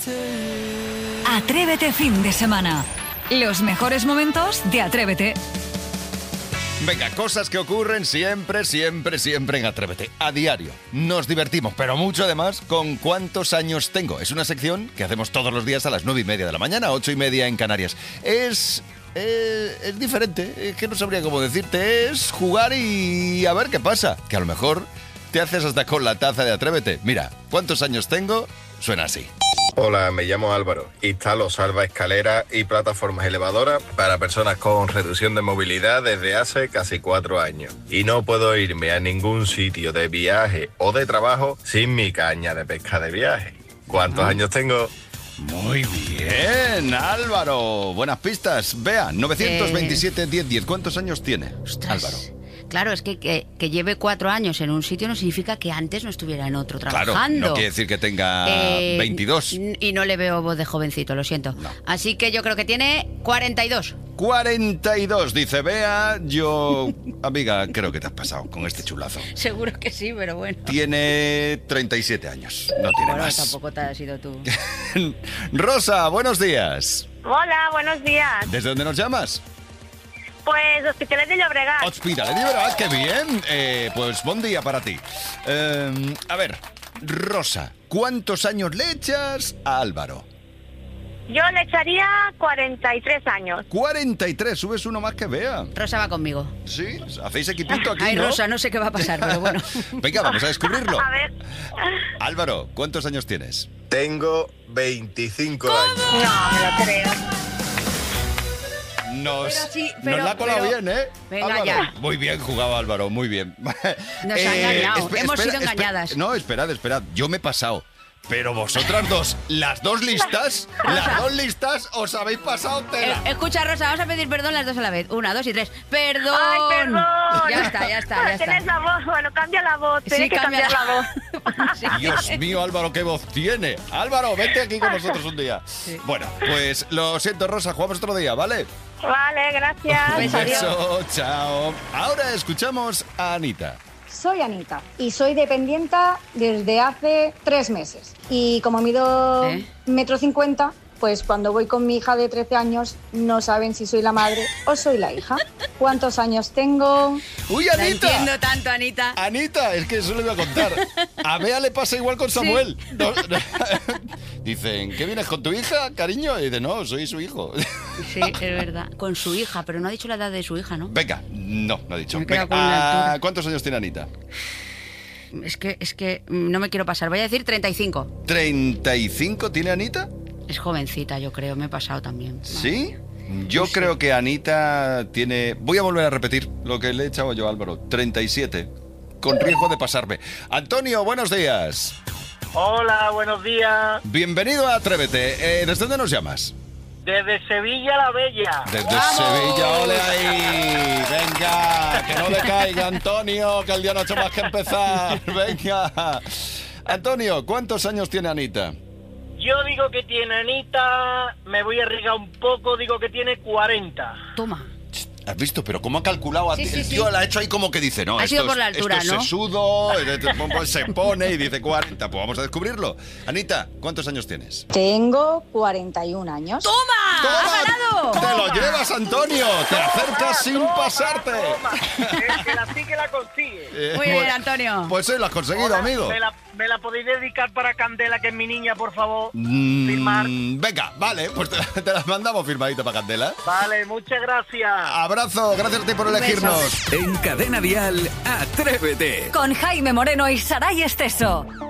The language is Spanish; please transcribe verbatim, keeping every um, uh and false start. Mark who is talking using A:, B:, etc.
A: Atrévete fin de semana. Los mejores momentos de Atrévete.
B: Venga, cosas que ocurren siempre, siempre, siempre en Atrévete. A diario. Nos divertimos, pero mucho además, con ¿cuántos años tengo? Es una sección que hacemos todos los días a las nueve y media de la mañana, ocho y media en Canarias. Es... Eh, es diferente, es que no sabría cómo decirte. Es jugar y a ver qué pasa. Que a lo mejor te haces hasta con la taza de Atrévete. Mira, ¿cuántos años tengo? Suena así.
C: Hola, me llamo Álvaro. Instalo salvaescaleras y plataformas elevadoras para personas con reducción de movilidad desde hace casi cuatro años. Y no puedo irme a ningún sitio de viaje o de trabajo sin mi caña de pesca de viaje. ¿Cuántos ah. años tengo?
B: Muy bien, Álvaro. Buenas pistas. Vea, nueve dos siete, diez diez. ¿Cuántos años tiene,
D: Ostras.
B: Álvaro?
D: Claro, es que, que que lleve cuatro años en un sitio no significa que antes no estuviera en otro trabajando.
B: Claro, no quiere decir que tenga
D: eh,
B: veintidós.
D: Y no le veo voz de jovencito, lo siento.
B: No.
D: Así que yo creo que tiene cuarenta y dos.
B: cuarenta y dos, dice Bea. Yo, amiga, creo que te has pasado con este chulazo.
D: Seguro que sí, pero bueno.
B: Tiene treinta y siete años, no tiene
D: bueno,
B: más.
D: Tampoco te has sido tú.
B: Rosa, buenos días.
E: Hola, buenos días.
B: ¿Desde dónde nos llamas?
E: Pues Hospitalet de Llobregat.
B: Hospitalet de Llobregat, qué bien. Eh, pues buen día para ti. Eh, a ver, Rosa, ¿cuántos años le echas a Álvaro?
E: Yo le echaría cuarenta y tres años.
B: cuarenta y tres, subes uno más que Bea.
D: Rosa va conmigo.
B: Sí, hacéis equipito aquí,
D: Ay,
B: ¿no?
D: Rosa, no sé qué va a pasar, pero bueno.
B: Venga, vamos a descubrirlo.
E: A ver.
B: Álvaro, ¿cuántos años tienes?
C: Tengo veinticinco años.
E: No, me lo creo.
B: Nos,
D: Pero sí, pero-
B: nos la ha colado
D: pero-
B: bien, ¿eh?
D: Venga,
B: Álvaro.
D: ya.
B: Muy bien jugado, Álvaro, muy bien.
D: Nos ha engañado, hemos sido engañadas.
B: No, esperad, esperad, yo me he pasado. Pero vosotras dos, las dos listas, las dos listas os habéis pasado tela.
D: Eh, escucha, Rosa, vamos a pedir perdón las dos a la vez. Una, dos y tres. ¡Perdón!
E: Ay, perdón.
D: Ya está, ya está, ya
E: Tienes
D: está.
E: la voz, bueno, cambia la voz, tienes
D: Sí,
E: que
D: cambia
E: cambiar
D: la-
E: la voz.
D: Sí.
B: Dios mío, Álvaro, qué voz tiene. Álvaro, vente aquí con nosotros un día. Bueno, pues lo siento, Rosa, jugamos otro día, ¿vale?
E: Vale, gracias.
B: Un
E: Adiós.
B: beso, chao. Ahora escuchamos a Anita.
F: Soy Anita y soy dependiente desde hace tres meses. Y como mido
D: ¿Eh?
F: metro cincuenta, pues cuando voy con mi hija de trece años no saben si soy la madre o soy la hija. ¿Cuántos años tengo?
B: ¡Uy,
D: No
B: Anita!
D: entiendo tanto, Anita.
B: Anita, es que eso le voy a contar. A Bea le pasa igual con Samuel. No, no. Dicen, ¿qué vienes con tu hija, cariño? Y dice, no, soy su hijo.
D: Sí, es verdad. Con su hija, pero no ha dicho la edad de su hija, ¿no?
B: Venga, no, no ha dicho.
D: Me he quedado
B: Venga,
D: con la
B: ah,
D: altura.
B: ¿cuántos años tiene Anita?
D: Es que, es que mm, no me quiero pasar. Voy a decir treinta y cinco.
B: ¿treinta y cinco tiene Anita?
D: Es jovencita, yo creo. Me he pasado también.
B: ¿Sí? Yo
D: No sé.
B: creo que Anita tiene... Voy a volver a repetir lo que le he echado yo a Álvaro. treinta y siete. Con riesgo de pasarme. Antonio, buenos días.
G: Hola, buenos días.
B: Bienvenido a Atrévete. Eh, ¿Desde dónde nos llamas?
G: Desde Sevilla la Bella.
B: Desde
D: ¡Vamos!
B: Sevilla, ole ahí. Venga, que no le caiga, Antonio, que el día no ha hecho más que empezar. Venga. Antonio, ¿cuántos años tiene Anita?
G: Yo digo que tiene Anita, me voy a arriesgar un poco, digo que tiene cuarenta.
D: Toma.
B: ¿Has visto? Pero ¿cómo ha calculado?
D: Sí,
B: el
D: sí,
B: tío
D: sí.
B: la ha hecho ahí como que dice, no,
D: Ha
B: esto
D: sido
B: es-
D: por la altura,
B: esto es
D: ¿no?
B: sesudo, pues se pone y dice cuarenta. Pues vamos a descubrirlo. Anita, ¿cuántos años tienes?
F: Tengo cuarenta y un años.
D: ¡Toma! ¡Ha
B: ¡Toma!
D: ganado!
B: ¡Te lo llevas, Antonio! ¡Te acercas sin
G: Toma,
B: pasarte!
G: toma. El que la sí que la consigue.
B: Eh,
D: Muy bien,
B: bueno,
D: Antonio.
B: Pues hoy lo has conseguido,
G: Hola,
B: amigo.
G: ¿Me la, me la podéis dedicar para Candela, que es mi niña, por favor?
B: Mm,
G: Firmar.
B: Venga, vale, pues te, te las mandamos firmadito para Candela.
G: Vale, muchas gracias.
B: Abrazo, gracias a ti por elegirnos.
H: En Cadena Dial, Atrévete.
A: Con Jaime Moreno y Saray Esteso.